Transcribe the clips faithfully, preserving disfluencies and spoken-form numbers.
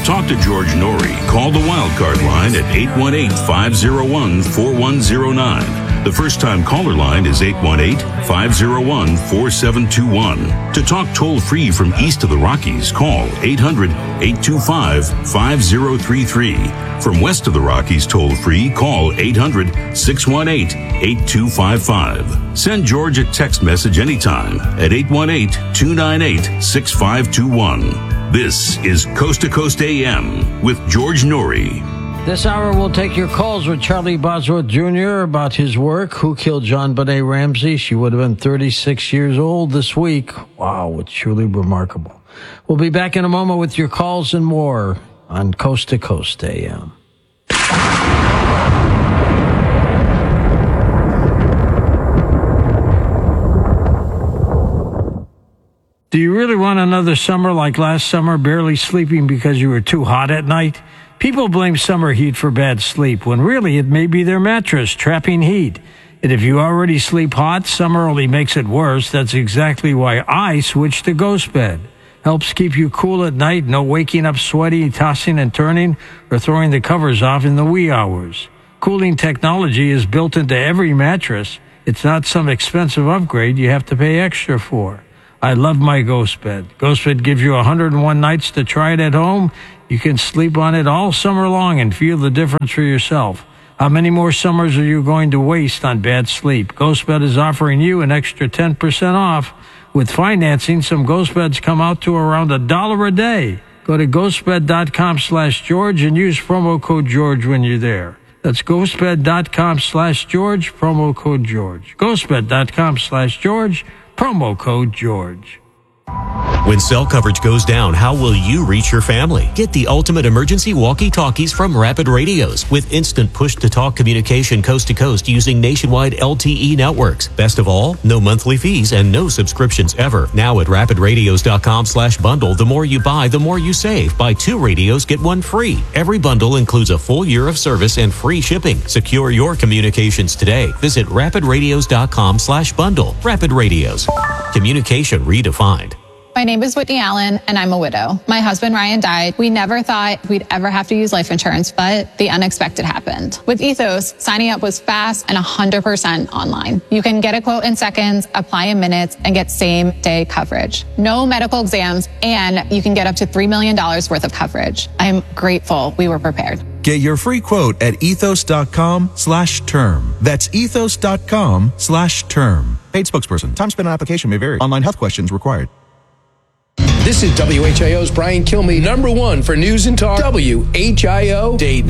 talk to George Norrie, call the Wildcard line at eight one eight, five oh one, four one oh nine. The first-time caller line is eight one eight, five oh one, four seven two one. To talk toll-free from east of the Rockies, call eight hundred, eight two five, five oh three three. From west of the Rockies toll-free, call eight hundred, six one eight, eight two five five. Send George a text message anytime at eight one eight, two nine eight, six five two one. This is Coast to Coast A M with George Norrie. This hour we'll take your calls with Charlie Bosworth Junior about his work. Who Killed JonBenét Ramsey? She would have been thirty-six years old this week. Wow, it's truly remarkable. We'll be back in a moment with your calls and more on Coast to Coast A M. Do you really want another summer like last summer, barely sleeping because you were too hot at night? People blame summer heat for bad sleep, when really it may be their mattress trapping heat. And if you already sleep hot, summer only makes it worse. That's exactly why I switched to GhostBed. Helps keep you cool at night, no waking up sweaty, tossing and turning, or throwing the covers off in the wee hours. Cooling technology is built into every mattress. It's not some expensive upgrade you have to pay extra for. I love my GhostBed. GhostBed gives you one hundred one nights to try it at home. You can sleep on it all summer long and feel the difference for yourself. How many more summers are you going to waste on bad sleep? GhostBed is offering you an extra ten percent off. With financing, some GhostBeds come out to around a dollar a day. Go to ghostbed.com slash George and use promo code George when you're there. That's ghostbed.com slash George, promo code George. ghostbed.com slash George, promo code George. When cell coverage goes down, how will you reach your family? Get the ultimate emergency walkie-talkies from Rapid Radios with instant push-to-talk communication coast to coast using nationwide L T E networks. Best of all, no monthly fees and no subscriptions ever. Now at rapidradios.com slash bundle, the more you buy, the more you save. Buy two radios, get one free. Every bundle includes a full year of service and free shipping. Secure your communications today. Visit rapidradios.com slash bundle. Rapid Radios. Communication redefined. My name is Whitney Allen, and I'm a widow. My husband, Ryan, died. We never thought we'd ever have to use life insurance, but the unexpected happened. With Ethos, signing up was fast and one hundred percent online. You can get a quote in seconds, apply in minutes, and get same-day coverage. No medical exams, and you can get up to three million dollars worth of coverage. I'm grateful we were prepared. Get your free quote at ethos.com slash term. That's ethos.com slash term. Paid spokesperson. Time spent on application may vary. Online health questions required. This is W H I O's Brian Kilmeade, number one for news and talk, W H I O Dayton.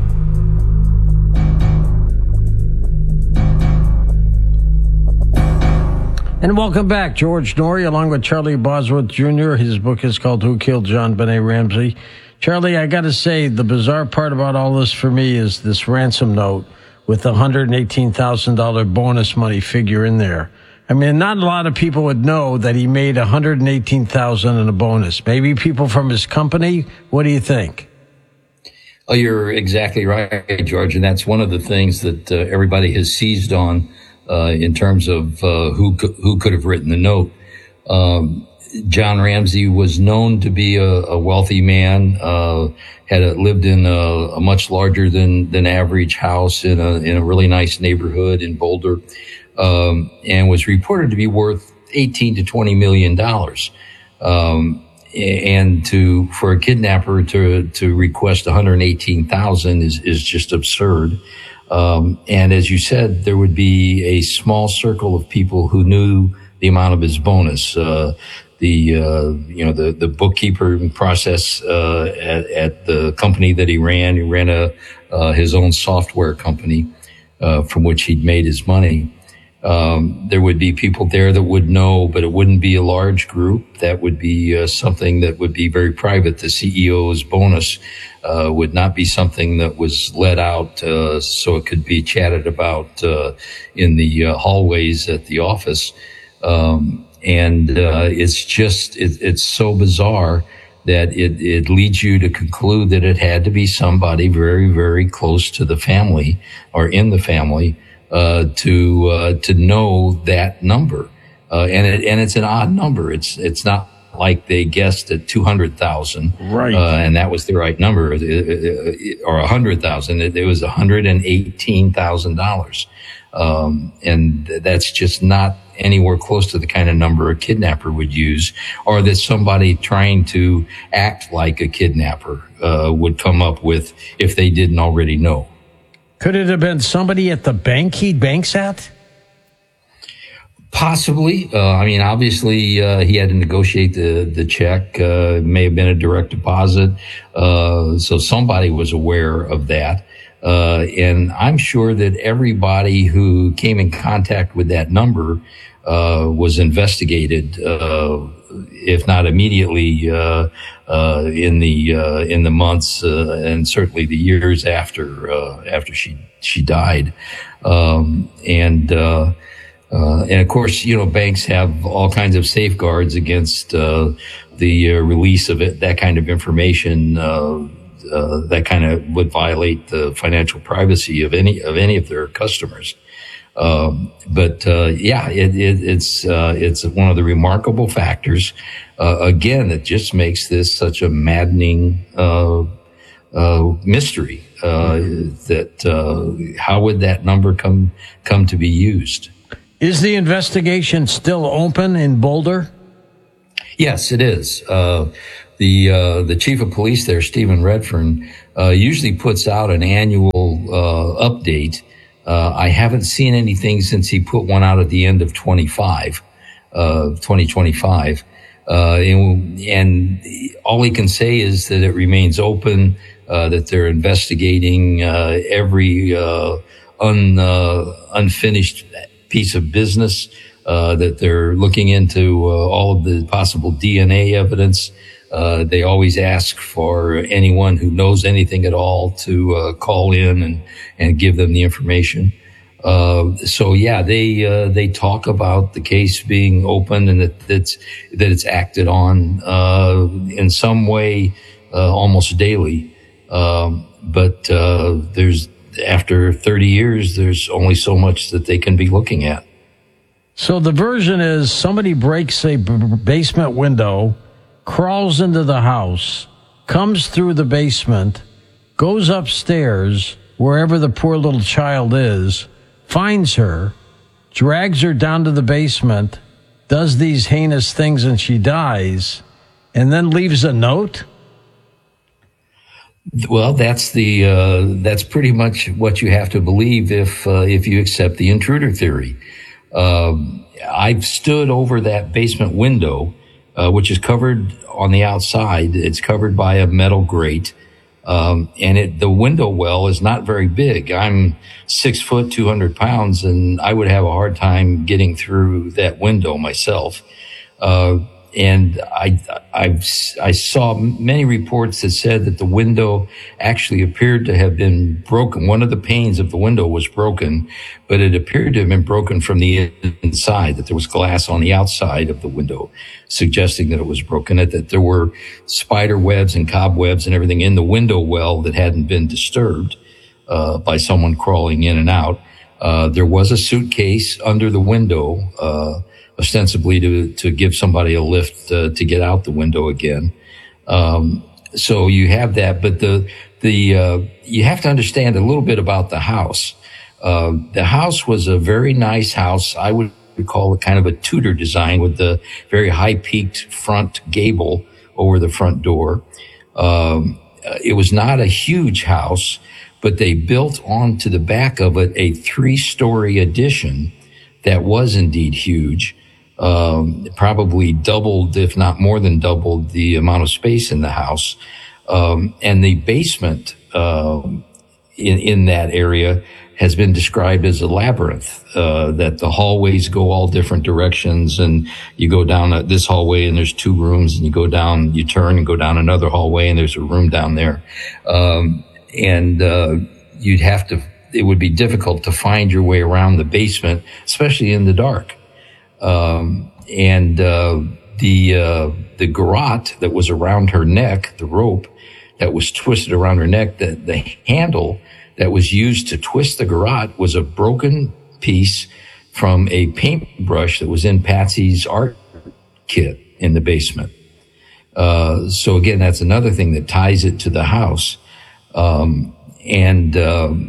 And welcome back, George Norrie, along with Charlie Bosworth Junior His book is called Who Killed JonBenét Ramsey. Charlie, I got to say, the bizarre part about all this for me is this ransom note with the one hundred eighteen thousand dollars bonus money figure in there. I mean, not a lot of people would know that he made one hundred eighteen thousand dollars in a bonus. Maybe people from his company. What do you think? Oh, you're exactly right, George. And that's one of the things that uh, everybody has seized on uh, in terms of uh, who who could have written the note. Um, John Ramsey was known to be a, a wealthy man, uh, had a, lived in a, a much larger than, than average house in a, in a really nice neighborhood in Boulder. Um, and was reported to be worth eighteen to twenty million dollars. Um, and to, for a kidnapper to, to request one hundred eighteen thousand is, is just absurd. Um, and as you said, there would be a small circle of people who knew the amount of his bonus. Uh, the, uh, you know, the, the bookkeeper process, uh, at, at the company that he ran, he ran a, uh, his own software company, uh, from which he'd made his money. Um, there would be people there that would know, but it wouldn't be a large group. That would be uh, something that would be very private. The C E O's bonus uh, would not be something that was let out uh, so it could be chatted about uh, in the uh, hallways at the office. Um, and uh, it's just, it, it's so bizarre that it, it leads you to conclude that it had to be somebody very, very close to the family or in the family uh, to, uh, to know that number. Uh, and it, and it's an odd number. It's, it's not like they guessed at two hundred thousand, right? Uh, and that was the right number, or one hundred thousand. It, it was one hundred eighteen thousand dollars, um, and that's just not anywhere close to the kind of number a kidnapper would use, or that somebody trying to act like a kidnapper uh, would come up with if they didn't already know. Could it have been somebody at the bank he banks at? Possibly. Uh, I mean, obviously, uh, he had to negotiate the, the check. Uh, it may have been a direct deposit. Uh, so somebody was aware of that. Uh, and I'm sure that everybody who came in contact with that number, uh, was investigated, uh, if not immediately, uh, uh, in the, uh, in the months, uh, and certainly the years after, uh, after she, she died. Um, and, uh, Uh, and of course, you know, banks have all kinds of safeguards against uh, the uh, release of it, that kind of information. Uh, uh, that kind of would violate the financial privacy of any of any of their customers. Um, but uh, yeah, it, it, it's uh, it's one of the remarkable factors. Uh, again, that just makes this such a maddening uh, uh, mystery. Uh, that uh, how would that number come come to be used? Is the investigation still open in Boulder? Yes, it is. Uh, the uh, the chief of police there, Stephen Redfern, uh, usually puts out an annual uh, update. Uh, I haven't seen anything since he put one out at the end of twenty-five, uh, twenty twenty-five. Uh, and, and all he can say is that it remains open, uh, that they're investigating uh, every uh, un, uh, unfinished piece of business, uh, that they're looking into uh, all of the possible D N A evidence. Uh, they always ask for anyone who knows anything at all to uh, call in and, and give them the information. Uh, so yeah, they uh, they talk about the case being open and that that's that it's acted on uh, in some way uh, almost daily. Um, but uh, there's after thirty years, there's only so much that they can be looking at. So the version is somebody breaks a b- basement window, crawls into the house, comes through the basement, goes upstairs, wherever the poor little child is, finds her, drags her down to the basement, does these heinous things, and she dies, and then leaves a note? Well, that's the uh, that's pretty much what you have to believe if uh, if you accept the intruder theory. Um, I've stood over that basement window, uh, which is covered on the outside. It's covered by a metal grate, um, and it the window well is not very big. I'm six foot, two hundred pounds, and I would have a hard time getting through that window myself. Uh, And I, I've, I saw many reports that said that the window actually appeared to have been broken. One of the panes of the window was broken, but it appeared to have been broken from the inside, that there was glass on the outside of the window, suggesting that it was broken, that, that there were spider webs and cobwebs and everything in the window well that hadn't been disturbed uh, by someone crawling in and out. Uh, there was a suitcase under the window, uh, ostensibly to, to give somebody a lift uh, to get out the window again. Um, so you have that, but the, the, uh, you have to understand a little bit about the house. Uh, the house was a very nice house. I would call it kind of a Tudor design with the very high peaked front gable over the front door. Um, it was not a huge house, but they built onto the back of it a three story addition that was indeed huge. Um, probably doubled, if not more than doubled, the amount of space in the house. Um, and the basement, uh, in, in that area has been described as a labyrinth, uh, that the hallways go all different directions, and you go down a, this hallway and there's two rooms, and you go down, you turn and go down another hallway and there's a room down there. Um, and, uh, you'd have to, it would be difficult to find your way around the basement, especially in the dark. Um, and, uh, the, uh, the garrote that was around her neck, the rope that was twisted around her neck, the, the handle that was used to twist the garrote was a broken piece from a paintbrush that was in Patsy's art kit in the basement. Uh, so again, that's another thing that ties it to the house. Um, and, um,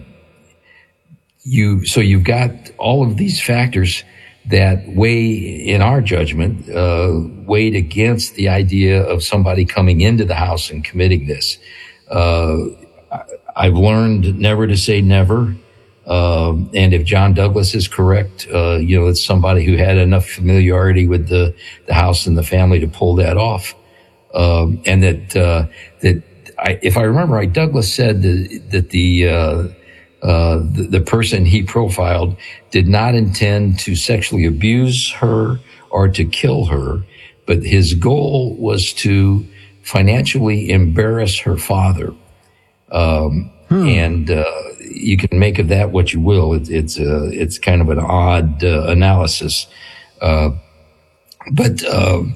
you, so you've got all of these factors that weigh, in our judgment, uh, weighed against the idea of somebody coming into the house and committing this. Uh, I've learned never to say never. Um, and if John Douglas is correct, uh, you know, it's somebody who had enough familiarity with the, the house and the family to pull that off. Um, and that, uh, that I, if I remember right, Douglas said that, that the, uh, uh, the, the person he profiled did not intend to sexually abuse her or to kill her, but his goal was to financially embarrass her father. Um, hmm. and, uh, you can make of that what you will. It, it's, uh, it's kind of an odd, uh, analysis. Uh, but, um,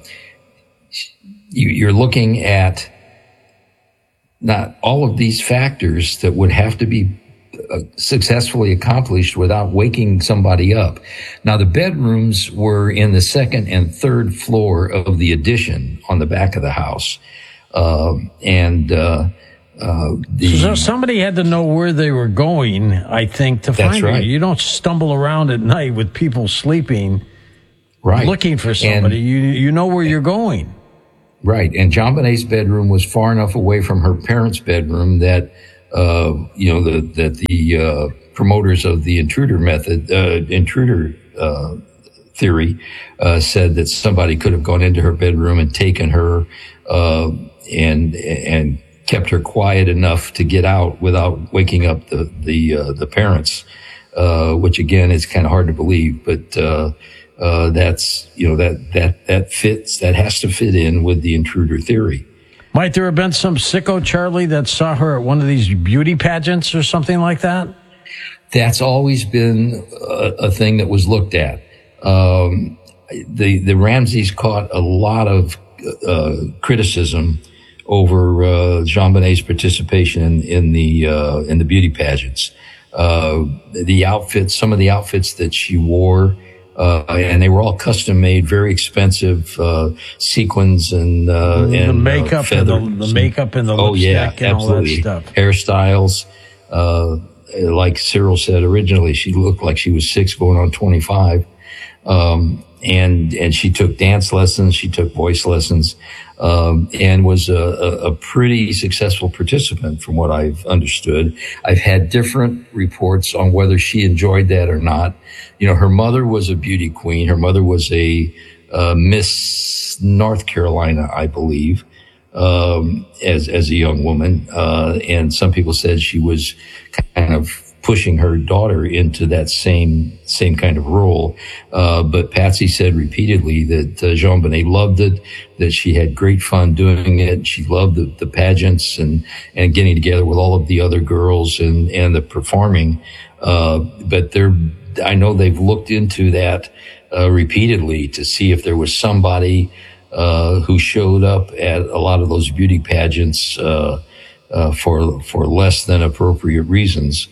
you, you're looking at not all of these factors that would have to be uh, successfully accomplished without waking somebody up. Now, the bedrooms were in the second and third floor of the addition on the back of the house. Um, and, uh, Uh, the, so somebody had to know where they were going, I think, to find right. you. You don't stumble around at night with people sleeping, right. looking for somebody. And, you you know where you're going. Right. And JonBenét's bedroom was far enough away from her parents' bedroom that, uh, you know, the, that the uh, promoters of the intruder method, uh, intruder uh, theory, uh, said that somebody could have gone into her bedroom and taken her uh, and and kept her quiet enough to get out without waking up the the uh, the parents, uh, which again is kind of hard to believe, but uh, uh, that's you know that that that fits that has to fit in with the intruder theory. Might there have been some sicko Charlie that saw her at one of these beauty pageants or something like that? That's always been a, a thing that was looked at. Um, the the Ramseys caught a lot of uh, criticism over uh, JonBenét's participation in, in the uh, in the beauty pageants. Uh, the outfits, some of the outfits that she wore, uh, and they were all custom made, very expensive uh, sequins and uh, the and makeup, uh, and the, the makeup and the oh, lipstick yeah, and absolutely. all that stuff. Hairstyles. Uh, like Cyril said originally, she looked like she was six going on twenty-five. Um, and, and she took dance lessons, she took voice lessons, um, and was a, a, a pretty successful participant from what I've understood. I've had different reports on whether she enjoyed that or not. You know, her mother was a beauty queen. Her mother was a, uh, Miss North Carolina, I believe, um, as, as a young woman. Uh, and some people said she was kind of pushing her daughter into that same same kind of role. Uh, but Patsy said repeatedly that uh, JonBenet loved it, that she had great fun doing it. She loved the, the pageants and, and getting together with all of the other girls and, and the performing. Uh, but they're, I know they've looked into that uh, repeatedly to see if there was somebody uh, who showed up at a lot of those beauty pageants uh, uh, for for less than appropriate reasons.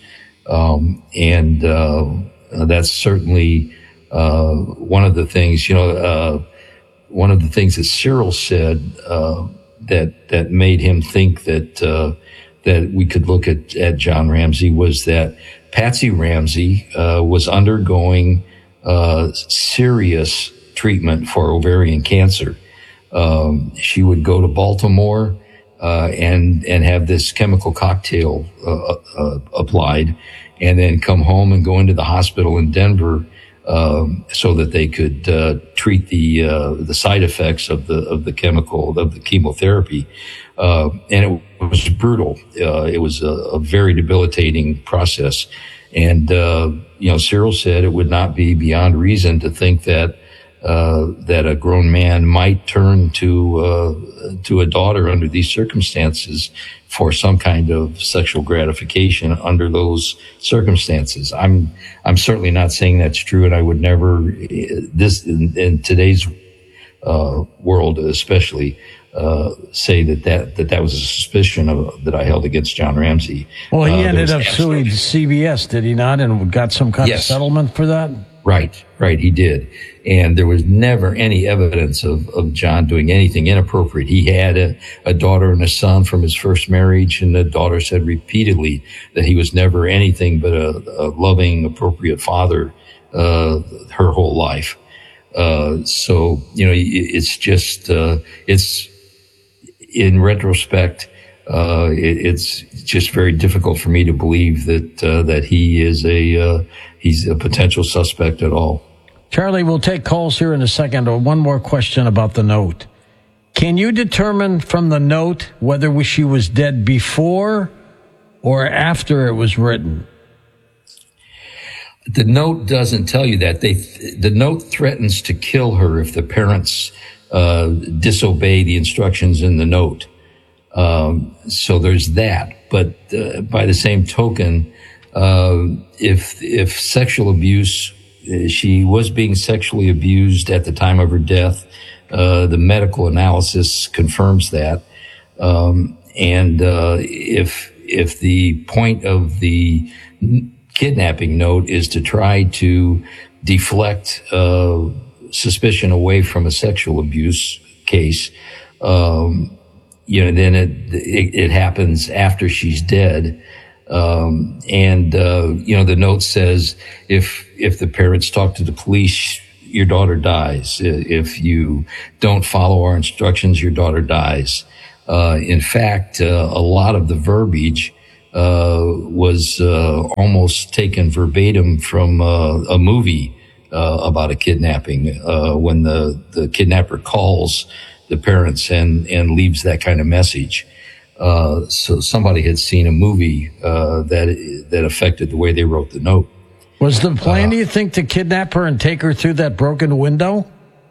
Um, and, uh, that's certainly, uh, one of the things, you know, uh, one of the things that Cyril said, uh, that, that made him think that, uh, that we could look at, at John Ramsey was that Patsy Ramsey, uh, was undergoing, uh, serious treatment for ovarian cancer. Um, she would go to Baltimore, Uh, and, and have this chemical cocktail, uh, uh, applied and then come home and go into the hospital in Denver, um, so that they could, uh, treat the, uh, the side effects of the, of the chemical, of the chemotherapy. Uh, and it was brutal. Uh, it was a, a very debilitating process. And, uh, you know, Cyril said it would not be beyond reason to think that, Uh, that a grown man might turn to, uh, to a daughter under these circumstances for some kind of sexual gratification under those circumstances. I'm, I'm certainly not saying that's true, and I would never, this, in, in today's, uh, world especially, uh, say that that, that that was a suspicion of, that I held against John Ramsey. Well, he uh, ended up suing C B S, did he not, and got some kind yes. of settlement for that? Right, right, he did. And there was never any evidence of, of John doing anything inappropriate. He had a, a daughter and a son from his first marriage, and the daughter said repeatedly that he was never anything but a, a loving, appropriate father uh, her whole life. Uh, so, you know, it's just, uh, it's, in retrospect, uh, it, it's just very difficult for me to believe that, uh, that he is a, uh, he's a potential suspect at all. Charlie, we'll take calls here in a second. Or one more question about the note. Can you determine from the note whether she was dead before or after it was written? The note doesn't tell you that. They, the note threatens to kill her if the parents uh, disobey the instructions in the note. Um, so there's that. But uh, by the same token, uh, if if sexual abuse, she was being sexually abused at the time of her death. Uh, the medical analysis confirms that. Um, and uh, if if the point of the kidnapping note is to try to deflect uh, suspicion away from a sexual abuse case, um, you know, then it, it it happens after she's dead. Um, and uh, you know, the note says if if the parents talk to the police, your daughter dies. If you don't follow our instructions, your daughter dies. Uh, in fact, uh, a lot of the verbiage uh, was uh, almost taken verbatim from uh, a movie uh, about a kidnapping, uh, when the, the kidnapper calls the parents and, and leaves that kind of message. Uh, so somebody had seen a movie uh, that that affected the way they wrote the note. Was the plan, uh, do you think, to kidnap her and take her through that broken window?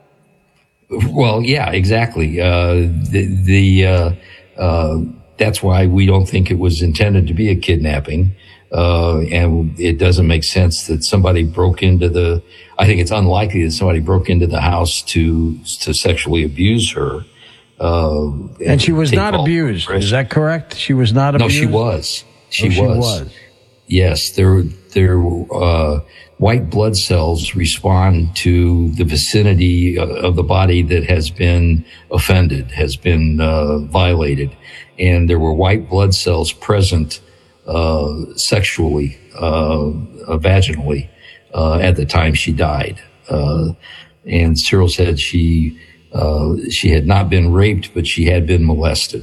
Well, yeah, exactly. Uh, the, the uh, uh, that's why we don't think it was intended to be a kidnapping. Uh, and it doesn't make sense that somebody broke into the, I think it's unlikely that somebody broke into the house to, to sexually abuse her. Uh, and, and she was not abused. Is that correct? She was not abused? No, she was. She, oh, she was. was. Yes, there, there, uh, white blood cells respond to the vicinity of the body that has been offended, has been, uh, violated. And there were white blood cells present, uh, sexually, uh, vaginally, uh, at the time she died. Uh, and Cyril said she, uh, she had not been raped, but she had been molested.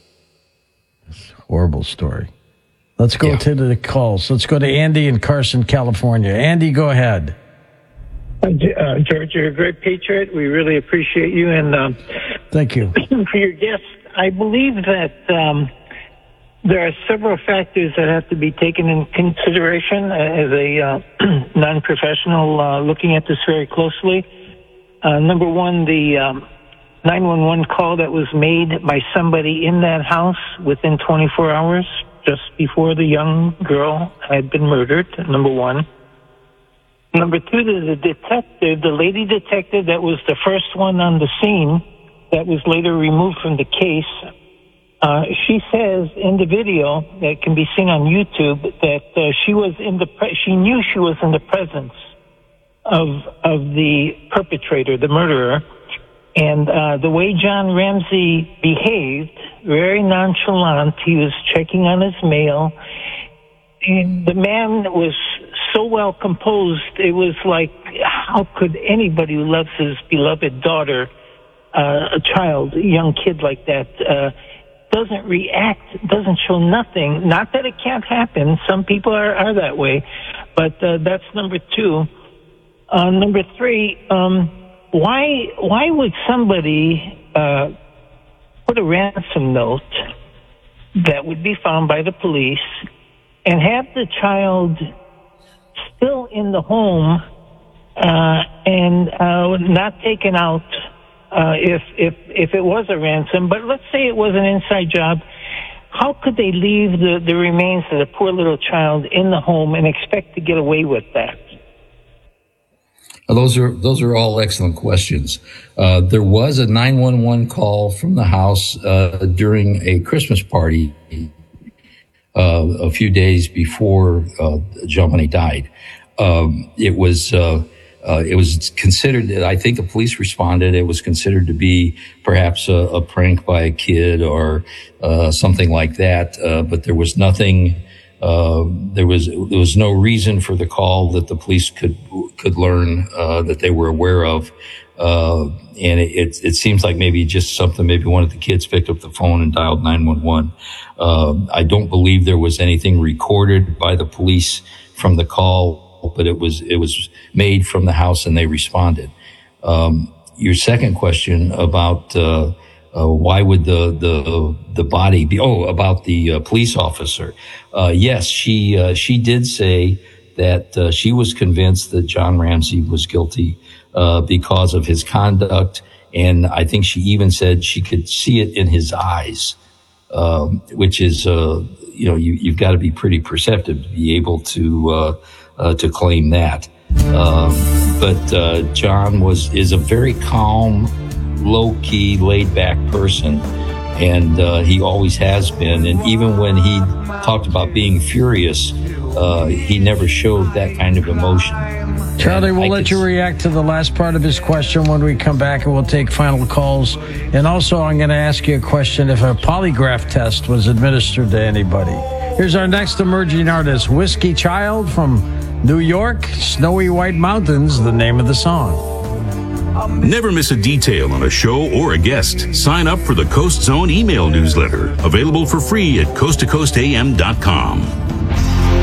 Horrible story. Let's go yeah. to the calls. Let's go to Andy in Carson, California. Andy, go ahead. Uh, George, you're a great patriot. We really appreciate you. And um, thank you. For your guest, I believe that um, there are several factors that have to be taken in consideration as a uh, non-professional uh, looking at this very closely. Uh, number one, the um, nine one one call that was made by somebody in that house within twenty-four hours, just before the young girl had been murdered, number one. Number two, the detective, the lady detective that was the first one on the scene that was later removed from the case, uh, she says in the video that can be seen on YouTube that uh, she was in the, pre- she knew she was in the presence of, of the perpetrator, the murderer. And uh, the way John Ramsey behaved, very nonchalant, he was checking on his mail. And the man was so well composed, it was like, how could anybody who loves his beloved daughter, uh, a child, a young kid like that, uh, doesn't react, doesn't show nothing. Not that it can't happen. Some people are, are that way. But uh, that's number two. Uh, number three, um, Why why would somebody uh, put a ransom note that would be found by the police and have the child still in the home uh, and uh, not taken out uh, if if if it was a ransom? But let's say it was an inside job. How could they leave the, the remains of the poor little child in the home and expect to get away with that? Those are those are all excellent questions. Uh, there was a nine one one call from the house uh, during a Christmas party uh, a few days before uh, Jomini died. Um, it was uh, Uh, it was considered, I think the police responded, it was considered to be perhaps a, a prank by a kid or uh, something like that. Uh, but there was nothing, uh, there was there was no reason for the call that the police could could learn uh, that they were aware of. Uh, and it, it, it seems like maybe just something, maybe one of the kids picked up the phone and dialed nine one one. Uh, I don't believe there was anything recorded by the police from the call, but it was it was made from the house and they responded. Um, your second question about uh, uh, why would the the the body be? Oh, about the uh, police officer. Uh, yes, she uh, she did say that uh, she was convinced that John Ramsey was guilty uh, because of his conduct, and I think she even said she could see it in his eyes, um, which is uh, you know you, you've got to be pretty perceptive to be able to. Uh, Uh, to claim that. Uh, but uh, John was is a very calm, low-key, laid-back person, and uh, he always has been. And even when he talked about being furious, uh, he never showed that kind of emotion. Charlie, we'll I let could... you react to the last part of his question when we come back, and we'll take final calls. And also, I'm going to ask you a question if a polygraph test was administered to anybody. Here's our next emerging artist, Whiskey Child from New York, Snowy White Mountains, the name of the song. Never miss a detail on a show or a guest. Sign up for the Coast Zone email newsletter, available for free at coast to coast a m dot com.